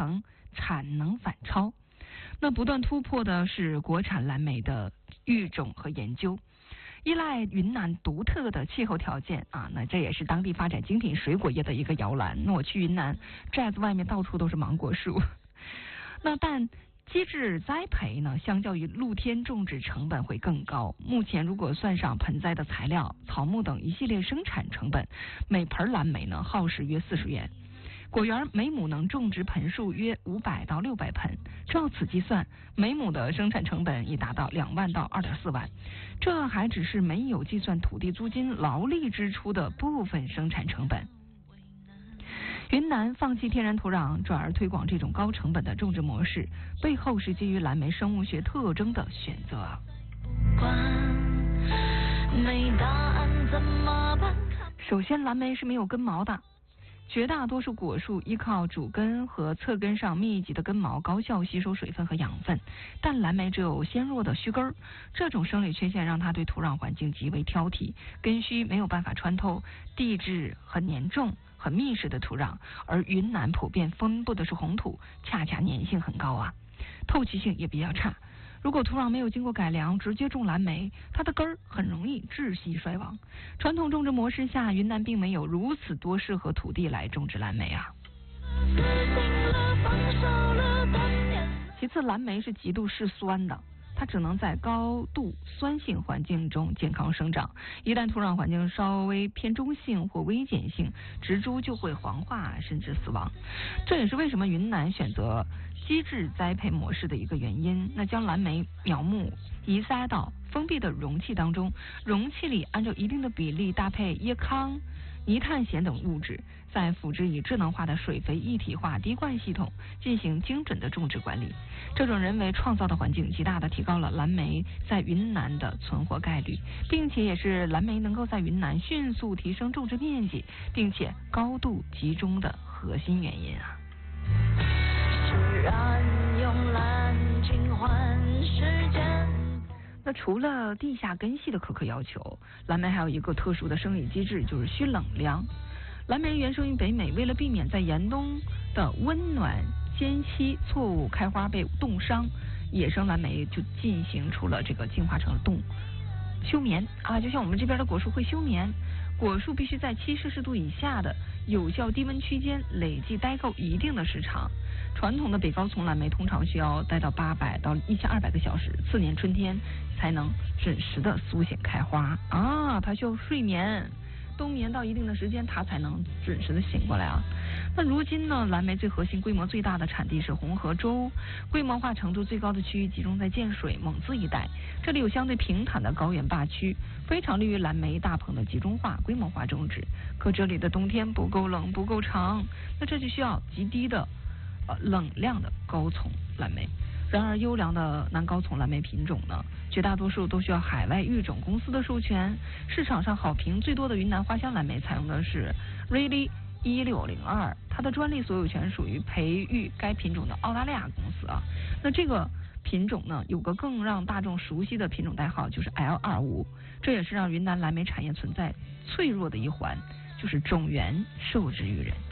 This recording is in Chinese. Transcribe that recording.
成产能反超。那不断突破的是国产蓝莓的育种和研究。依赖云南独特的气候条件啊，那这也是当地发展精品水果业的一个摇篮。那我去云南，寨子外面到处都是芒果树。那但机制栽培呢，相较于露天种植成本会更高。目前如果算上盆栽的材料、草木等一系列生产成本，每盆蓝莓呢耗时约40元。果园每亩能种植盆数约500到600盆，照此计算，每亩的生产成本已达到2万到2.4万。这还只是没有计算土地租金、劳力支出的部分生产成本。云南放弃天然土壤，转而推广这种高成本的种植模式，背后是基于蓝莓生物学特征的选择。首先，蓝莓是没有根毛的。绝大多数果树依靠主根和侧根上密集的根毛高效吸收水分和养分，但蓝莓只有纤弱的须根，这种生理缺陷让它对土壤环境极为挑剔，根须没有办法穿透地质很粘重、很密实的土壤，而云南普遍分布的是红土，恰恰粘性很高啊，透气性也比较差。如果土壤没有经过改良，直接种蓝莓，它的根儿很容易窒息衰亡。传统种植模式下，云南并没有如此多适合土地来种植蓝莓啊。其次，蓝莓是极度嗜酸的，它只能在高度酸性环境中健康生长。一旦土壤环境稍微偏中性或微碱性，植株就会黄化甚至死亡。这也是为什么云南选择机制栽培模式的一个原因。那将蓝莓苗木移栽到封闭的容器当中，容器里按照一定的比例搭配椰糠、泥炭咸等物质，再辅之以智能化的水肥一体化滴灌系统，进行精准的种植管理。这种人为创造的环境极大的提高了蓝莓在云南的存活概率，并且也是蓝莓能够在云南迅速提升种植面积并且高度集中的核心原因啊。那除了地下根系的苛刻要求，蓝莓还有一个特殊的生理机制，就是需冷凉。蓝莓原生于北美，为了避免在严冬的温暖间隙错误开花被冻伤，野生蓝莓就进行化成了休眠啊，就像我们这边的果树会休眠，果树必须在7°C以下的有效低温区间累计待够一定的时长。传统的北高丛蓝莓通常需要待到800到1200个小时，次年春天才能准时的苏醒开花啊，它需要睡眠，冬眠到一定的时间，它才能准时的醒过来啊。那如今呢，蓝莓最核心、规模最大的产地是红河州，规模化程度最高的区域集中在建水、蒙自一带，这里有相对平坦的高原坝区，非常利于蓝莓大棚的集中化、规模化种植。可这里的冬天不够冷、不够长，那这就需要极低的冷量的高丛蓝莓。然而优良的南高丛蓝莓品种呢，绝大多数都需要海外育种公司的授权。市场上好评最多的云南花香蓝莓采用的是 Really 1602，它的专利所有权属于培育该品种的澳大利亚公司啊。那这个品种呢，有个更让大众熟悉的品种代号，就是 L25， 这也是让云南蓝莓产业存在脆弱的一环，就是种源受制于人。